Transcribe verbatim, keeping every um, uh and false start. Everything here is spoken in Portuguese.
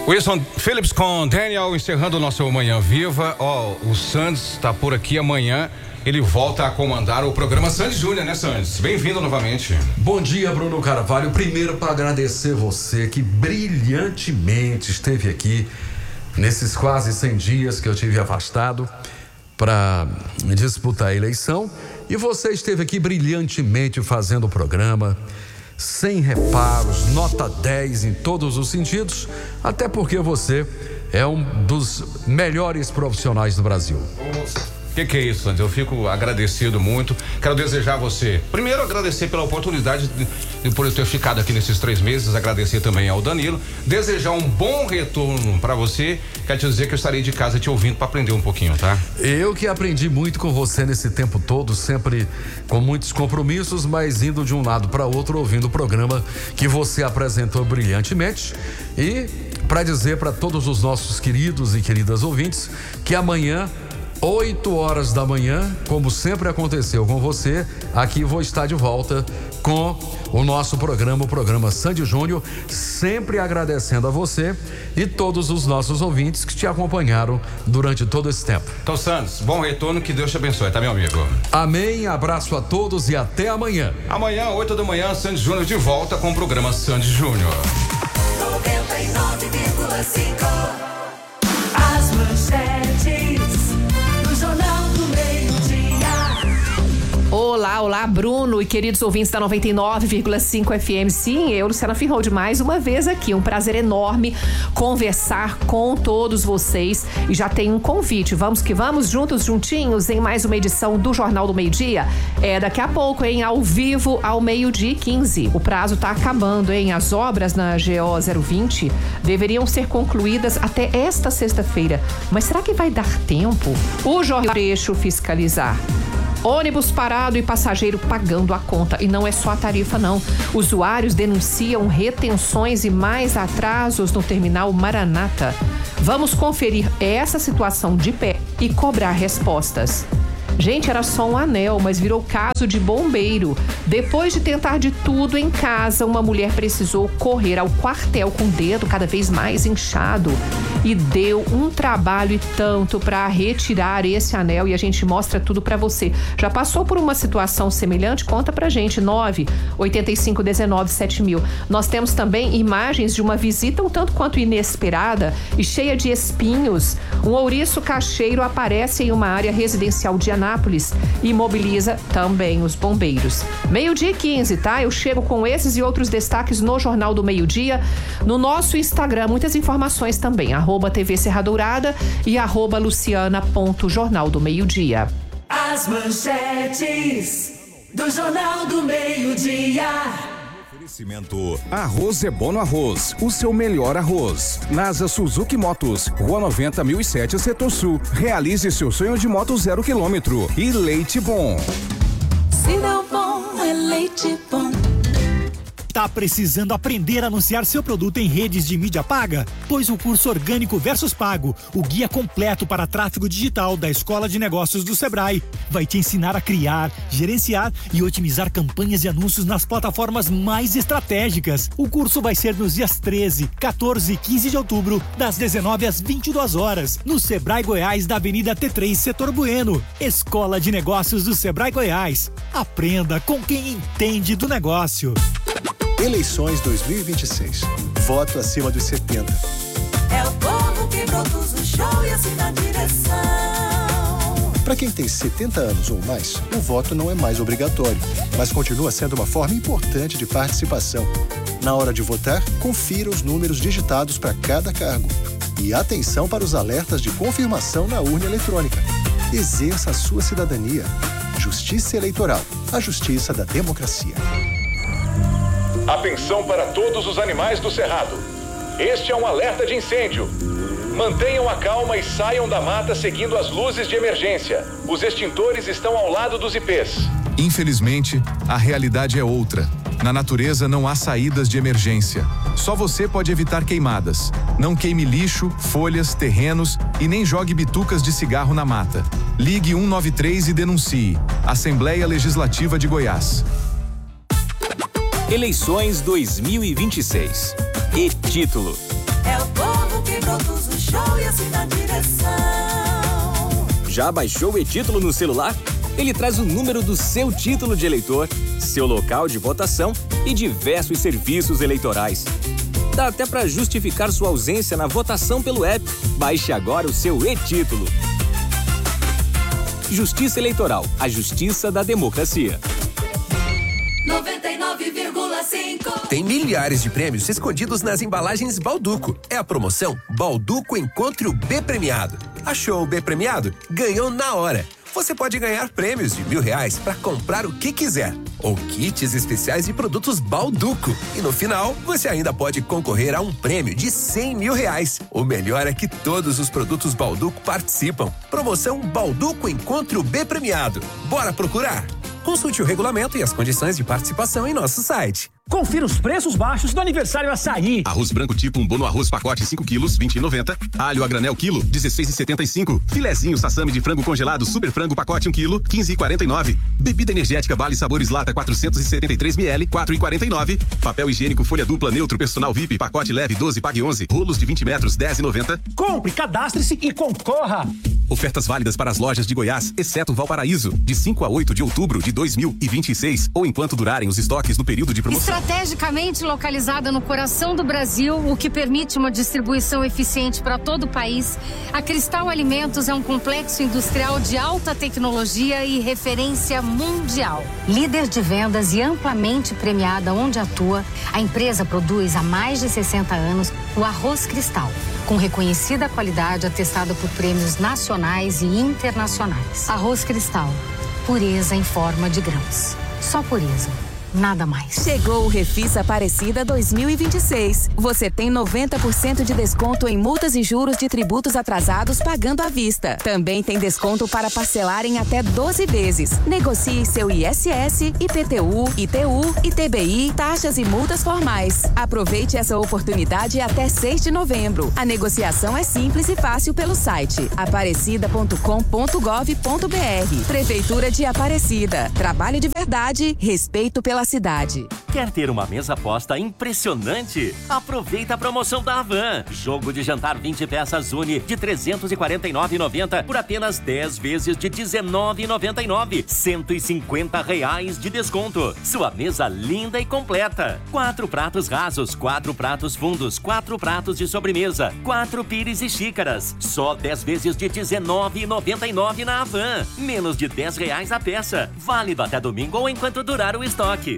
Wilson Phillips com Daniel, encerrando o nosso Manhã Viva. Ó, oh, o Santos está por aqui amanhã. Ele volta a comandar o programa Sandy Júnior, né, Santos? Bem-vindo novamente. Bom dia, Bruno Carvalho. Primeiro, para agradecer você que brilhantemente esteve aqui nesses quase cem dias que eu tive afastado para disputar a eleição. E você esteve aqui brilhantemente fazendo o programa, sem reparos, nota dez em todos os sentidos, até porque você é um dos melhores profissionais do Brasil. O que, que é isso, Santos? Eu fico agradecido muito. Quero desejar a você, primeiro, agradecer pela oportunidade de, de por eu ter ficado aqui nesses três meses, agradecer também ao Danilo, desejar um bom retorno para você. Quero te dizer que eu estarei de casa te ouvindo para aprender um pouquinho, tá? Eu que aprendi muito com você nesse tempo todo, sempre com muitos compromissos, mas indo de um lado para outro, ouvindo o programa que você apresentou brilhantemente. E para dizer para todos os nossos queridos e queridas ouvintes que amanhã, oito horas da manhã, como sempre aconteceu com você, aqui vou estar de volta com o nosso programa, o programa Sandy Júnior, sempre agradecendo a você e todos os nossos ouvintes que te acompanharam durante todo esse tempo. Então, Santos, bom retorno, que Deus te abençoe, tá, meu amigo? Amém, abraço a todos e até amanhã. Amanhã, oito da manhã, Sandy Júnior de volta com o programa Sandy Júnior. noventa e nove vírgula cinco As manchetes. Olá, olá, Bruno e queridos ouvintes da noventa e nove vírgula cinco F M. Sim, eu, Luciana Finhold, mais uma vez aqui. Um prazer enorme conversar com todos vocês. E já tem um convite. Vamos que vamos, juntos, juntinhos, em mais uma edição do Jornal do Meio-Dia. É daqui a pouco, hein? Ao vivo, ao meio-dia e quinze. O prazo tá acabando, hein? As obras na G O zero vinte deveriam ser concluídas até esta sexta-feira. Mas será que vai dar tempo? O jornal deixa fiscalizar. Ônibus parado e passageiro pagando a conta. E não é só a tarifa, não. Usuários denunciam retenções e mais atrasos no terminal Maranata. Vamos conferir essa situação de pé e cobrar respostas. Gente, era só um anel, mas virou caso de bombeiro. Depois de tentar de tudo em casa, uma mulher precisou correr ao quartel com o dedo cada vez mais inchado. E deu um trabalho e tanto para retirar esse anel, e a gente mostra tudo para você. Já passou por uma situação semelhante? Conta pra gente, nove oito cinco um nove sete mil. Nós temos também imagens de uma visita um tanto quanto inesperada e cheia de espinhos. Um ouriço cacheiro aparece em uma área residencial de Anápolis e imobiliza também os bombeiros. Meio-dia e quinze, tá? Eu chego com esses e outros destaques no Jornal do Meio-Dia, no nosso Instagram. Muitas informações também, arroba T V Serra Dourada e arroba luciana.jornal do meio-dia. As manchetes do Jornal do Meio-Dia. Oferecimento Arroz é Bom no Arroz, o seu melhor arroz. Nasa Suzuki Motos, Rua noventa mil e sete, Setor Sul. Realize seu sonho de moto zero quilômetro. E Leite Bom. Se não bom, é leite bom. Tá precisando aprender a anunciar seu produto em redes de mídia paga? Pois o curso Orgânico versus Pago, o guia completo para tráfego digital da Escola de Negócios do Sebrae, vai te ensinar a criar, gerenciar e otimizar campanhas e anúncios nas plataformas mais estratégicas. O curso vai ser nos dias treze, quatorze e quinze de outubro, das dezenove às vinte e duas horas, no Sebrae Goiás, da Avenida T três, Setor Bueno. Escola de Negócios do Sebrae Goiás. Aprenda com quem entende do negócio. Eleições dois mil e vinte e seis. Voto acima dos setenta. É o povo que produz o show e assina a direção. Para quem tem setenta anos ou mais, o voto não é mais obrigatório, mas continua sendo uma forma importante de participação. Na hora de votar, confira os números digitados para cada cargo. E atenção para os alertas de confirmação na urna eletrônica. Exerça a sua cidadania. Justiça Eleitoral. A justiça da democracia. Atenção para todos os animais do cerrado. Este é um alerta de incêndio. Mantenham a calma e saiam da mata seguindo as luzes de emergência. Os extintores estão ao lado dos ipês. Infelizmente, a realidade é outra. Na natureza não há saídas de emergência. Só você pode evitar queimadas. Não queime lixo, folhas, terrenos e nem jogue bitucas de cigarro na mata. Ligue cento e noventa e três e denuncie. Assembleia Legislativa de Goiás. Eleições dois mil e vinte e seis. E título: É o povo todos o show e assim na direção. Já baixou o e-título no celular? Ele traz o número do seu título de eleitor, seu local de votação e diversos serviços eleitorais. Dá até para justificar sua ausência na votação pelo app. Baixe agora o seu e-título. Justiça Eleitoral, a justiça da democracia. noventa e nove vírgula cinco. Tem milhares de prêmios escondidos nas embalagens Balduco. É a promoção Balduco Encontre o B Premiado. Achou o B Premiado? Ganhou na hora. Você pode ganhar prêmios de mil reais para comprar o que quiser. Ou kits especiais de produtos Balduco. E no final, você ainda pode concorrer a um prêmio de cem mil reais. O melhor é que todos os produtos Balduco participam. Promoção Balduco Encontre o B Premiado. Bora procurar? Consulte o regulamento e as condições de participação em nosso site. Confira os preços baixos do aniversário Açaí. Arroz branco tipo um bono arroz pacote cinco quilos, vinte e noventa. Alho a granel quilo, dezesseis e setenta e cinco. Filezinho sassami de frango congelado super frango pacote um quilo, quinze e quarenta e nove. Bebida energética Bale Sabores Lata quatrocentos e setenta e três mililitros, quatro e quarenta e nove. Papel higiênico folha dupla neutro personal V I P pacote leve doze, pague onze. Rolos de vinte metros, dez e noventa. Compre, cadastre-se e concorra. Ofertas válidas para as lojas de Goiás, exceto Valparaíso, de cinco a oito de outubro de dois mil e vinte e seis ou enquanto durarem os estoques no período de promoção. Estrategicamente localizada no coração do Brasil, o que permite uma distribuição eficiente para todo o país, a Cristal Alimentos é um complexo industrial de alta tecnologia e referência mundial. Líder de vendas e amplamente premiada onde atua, a empresa produz há mais de sessenta anos o arroz Cristal, com reconhecida qualidade atestada por prêmios nacionais e internacionais. Arroz Cristal, pureza em forma de grãos. Só pureza. Nada mais. Chegou o Refis Aparecida dois mil e vinte e seis. Você tem noventa por cento de desconto em multas e juros de tributos atrasados pagando à vista. Também tem desconto para parcelar em até doze vezes. Negocie seu I S S, I P T U, I T U, I T B I, taxas e multas formais. Aproveite essa oportunidade até seis de novembro. A negociação é simples e fácil pelo site aparecida ponto com ponto gov ponto br. Prefeitura de Aparecida. Trabalho de verdade, respeito pela cidade. Quer ter uma mesa posta impressionante? Aproveita a promoção da Havan. Jogo de jantar vinte peças Uni de trezentos e quarenta e nove reais e noventa centavos por apenas dez vezes de dezenove reais e noventa e nove centavos. cento e cinquenta reais de desconto. Sua mesa linda e completa. Quatro pratos rasos, quatro pratos fundos, quatro pratos de sobremesa, quatro pires e xícaras. Só dez vezes de dezenove reais e noventa e nove centavos na Havan. Menos de dez reais a peça. Válido até domingo ou enquanto durar o estoque.